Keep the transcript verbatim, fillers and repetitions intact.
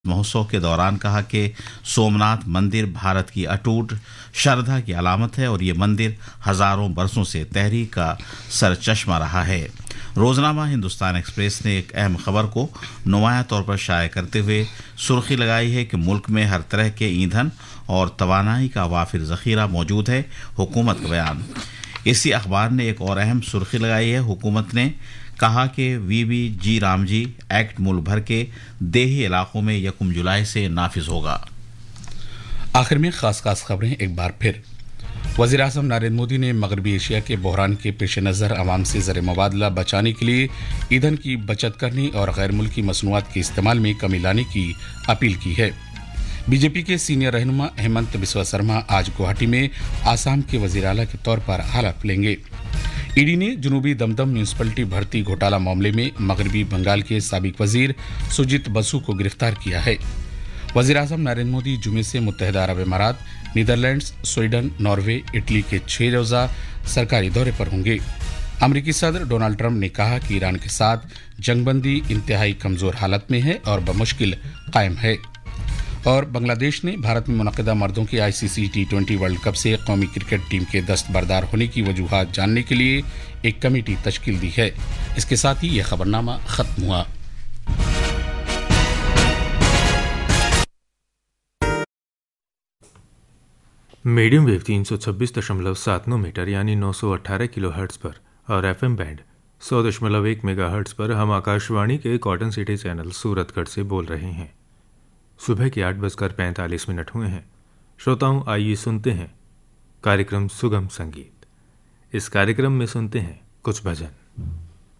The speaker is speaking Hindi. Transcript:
महोत्सव के दौरान कहा कि सोमनाथ मंदिर भारत की अटूट श्रद्धा की अलामत है और ये मंदिर हजारों बरसों से तहरीक का सरचश्मा रहा है। रोजनामा हिंदुस्तान एक्सप्रेस ने एक अहम खबर को नुमाया तौर पर शाये करते हुए सुर्खी लगाई है कि मुल्क में हर तरह के ईंधन और तवानाई का वाफिर जखीरा मौजूद है, हुकूमत का बयान। इसी अखबार ने एक और अहम सुर्खी लगाई है, हुकूमत ने कहा कि we we ji Ramji act मुल्क भर के देही इलाकों में यकम जुलाई से नाफिज होगा। आखिर में खास खास खबरें एक बार फिर। वज़ीर आज़म नरेंद्र मोदी ने मगरबी एशिया के बहरान के पेश नज़र आवाम से ज़र मुबादला बचाने के लिए ईंधन की बचत करने और गैर मुल्की मसनूआत के इस्तेमाल में कमी लाने की अपील की है। बीजेपी के सीनियर रहनुमा हेमंत बिस्वा शर्मा आज गुवाहाटी में आसाम के वज़ीर आला के तौर पर हलफ लेंगे। ईडी ने जनूबी दमदम म्यूनिसिपलिटी भर्ती घोटाला मामले में मगरबी बंगाल के साबिक वजीर सुजीत बसु को गिरफ्तार किया है। वज़ीर आज़म नरेंद्र मोदी जुमे से मुत्तहिदा अरब अमारात, नीदरलैंड्स, स्वीडन, नॉर्वे, इटली के छह रोज़ा सरकारी दौरे पर होंगे। अमरीकी सदर डोनाल्ड ट्रंप ने कहा कि ईरान के साथ जंगबंदी इंतहाई कमजोर हालत में है और बमुश्किल कायम है। और बांग्लादेश ने भारत में मुनक़िदा मर्दों के ICC T twenty world cup से कौमी क्रिकेट टीम के दस्तबरदार होने की वजूहात जानने के लिए एक कमेटी तश्कील दी है। इसके साथ ही यह खबरनामा खत्म हुआ। मीडियम वेव तीन सौ छब्बीस दशमलव सात नौ मीटर यानी नौ सौ अट्ठारह किलो हर्ट्ज पर और एफ एम बैंड सौ दशमलव एक मेगा हर्ट्ज पर हम आकाशवाणी के कॉटन सिटी चैनल सूरतगढ़ से बोल रहे हैं। सुबह के आठ बजकर पैंतालीस मिनट हुए हैं। श्रोताओं, आइए सुनते हैं कार्यक्रम सुगम संगीत। इस कार्यक्रम में सुनते हैं कुछ भजन।